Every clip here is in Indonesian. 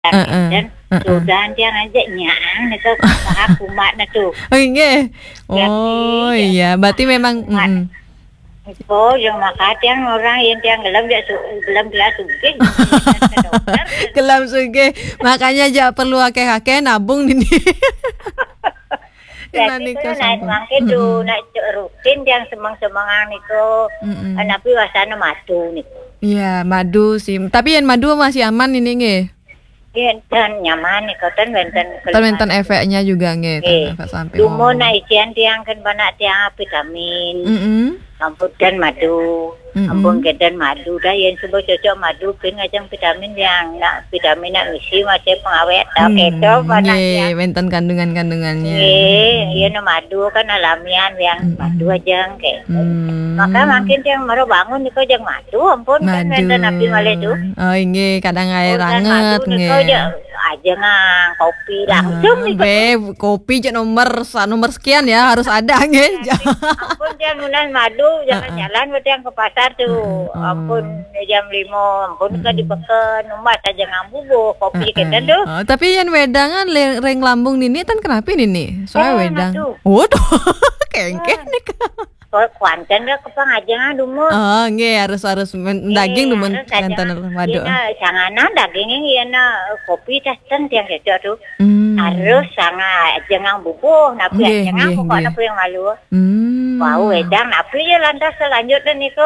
Dan sudah dia ngajak nyang itu aku mak na tu. Oh nggih. Oh iya, berarti memang Ipo yang makat yang orang yang dia gelem dia gelem dia sugih. kelam sugih. Makanya aja perlu akeh-akeh nabung ini. Jadi kalau naik mangke tu naik rutin yang semang-semangan itu, tapi wasana madu nih. Iya, madu sih. Tapi yang madu masih aman ini nggih. Iya, dan nyaman nih kau wenten efeknya juga nggih, efek samping. Cuma naik isian tiang kan banyak tiang vitamin. Ampun dan madu, ampun dan madu dah yang sebab cocok madu pun ngajang vitamin yang nak vitamin nak isi macam pengawet atau keto banyak yang. Wenten kandungannya. Iya, no madu kan alamian yang madu aja kayak. Maka makin yang baru bangun niko jang madu, ampun kan wenten api malah tu. Oh ini kadang air hangat nggih. Aja ngang kopi langsung nih. Kopi je nomor sekian ya harus ada nggih. Ampun dia nunan madu jangan jalan berarti yang ke pasar tuh. Ampun jam 5 ampun ke dibeken rumah saja ngambu kopi kita tuh. Tapi yang wedangan reng lambung nini kan kenapa nini? Soalnya wedang. Waduh. Kengkeh nih. Kuanten dah kepang aja dumur. Oh, nggih harus daging dumur kanten madu. Iya, sangana dagingnya iya kopi tasten tiang gitu tuh. Harus sangat jangan bubuh, napi jangan pokoknya napi yang malu. Wow, wedang napi je lantas selanjutnya niko.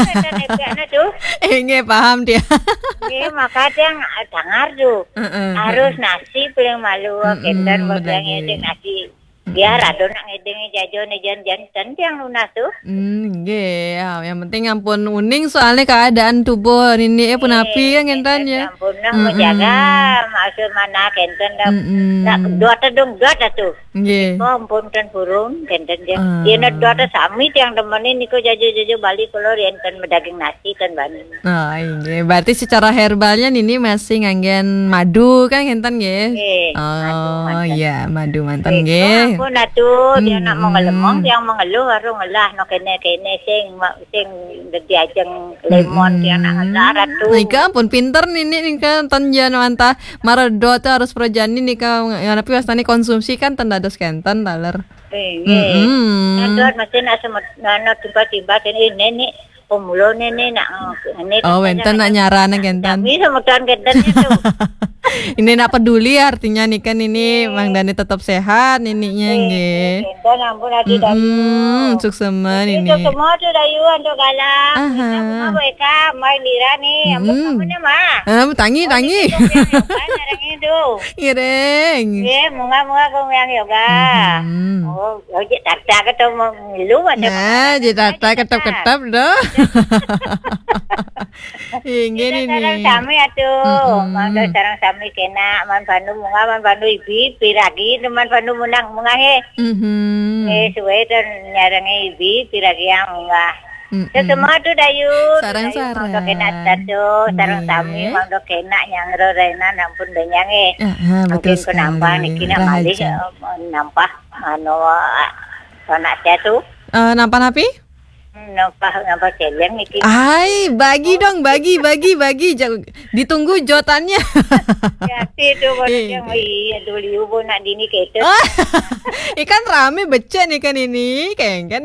Kan tuh. Nggih paham dia. Nggih, maka yang tangar tuh. Harus nasi paling malu, kender bagian itu nasi. Biar ada nak ngedengi jajo jan yang lunas tuh. Nggih, yang penting ampun uning soalnya keadaan tubuh ini pun api kan kentan ya. Ampun menjaga maksud mana kentan dah. Nak dua tuh. Nggih. Ampun kan burung kentan dia. Dia nak dua sami yang temenin niko jajo balik keluar enten daging nasi kan bani. Oh, nggih. Berarti secara herbalnya ini masih nganggen madu kan kentan nggih. Oh, iya, madu mantan nggih. Pun atuh dia nak mengelemong yang mengeluh harus ngelah no kene sing diajeng lemon dia nak ngelah atuh. Nika pun pinter nih kan tanjan antah maredot harus projani nika tapi wastani konsumsi kan tendados kenten taler. Nandot masih nak semut tiba-tiba ini nenek pemulo nenek nak nenek. Oh, wenten nak nyarana kentan. Kami semutan kenten itu. Ini nak peduli artinya nih kan ini Mang Dani tetap sehat ininya nggih. Dan ampun hati dayu. Sukseman ini. Itu semua tuh dayu untuk galang. Kita mereka main lira nih. Ampun namanya mah. Tangi. Yang itu. Ireng. Iya, munga kau yang yoga. Oh, jadi tata ketemu ngilu macam. Nah, jadi tata ketep doh. Ingin ini. Sarang sami atuh. Mangga sarang sami kena man pandu ibi piragi teman pandu menang mungahe. Suwe dan nyarange ibi piragi yang munggah. Semua tu dayu. Sarang-sarang. Mangga kena tatu sarang sami mangga kena yang rorena nampun denyange. Betul sekali. Mungkin penambah niki nak malih nampah anak saya tu. Nampak napi? Nampak celeng niki. Ai, bagi dong, bagi. Ditunggu jotannya. Hati tu baru yang dulu ibu nak dini kita. Ikan rame becek nih kan ini, kan.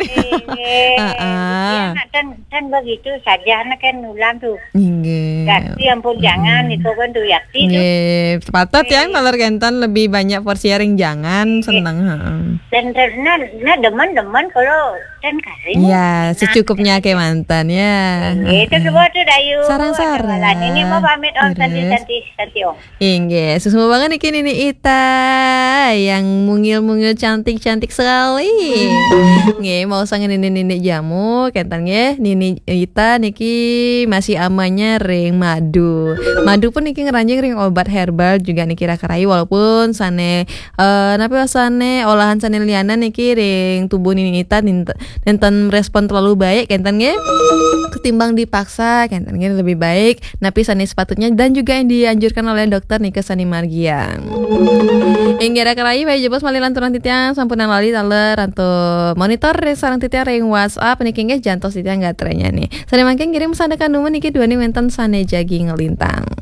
Kan begitu saja nak kan ulang tu. Nggih. Yakti ampun jangan itu kan tu yakti tu. Nggih, patut ya kalau kentan lebih banyak porsi sharing jangan seneng. Dan nah demen kalau dan karing. Iya, secukupnya ke mantan ya. Itu semua tu dayu. Sarang-sarang. Ini mau pamit on santi om. Inggih, susah banget nih Ita yang mungil cantik sekali. Nggih, mau sang nini jamu kentan nggih. Nini Ita niki masih amannya ring madu. Madu pun niki ngeranjing ring obat herbal juga niki rakarai walaupun sane sane olahan sane liana niki ring tubuh nini Ita nenten respon terlalu baik kentan nggih. Ketimbang dipaksa kentan nggih lebih baik napi sane sepatutnya dan juga yang dianjurkan oleh dokter Nika Sani Margian. Inggih rakarai bae jebos malilan turang titiang sampunan lali taler rantu monitor sareng titiang ring WhatsApp niki nggih jantos titiang gatrenya nih. Sane mangke ngirim sandekan numen niki duani wenten sane jagi ngelintang.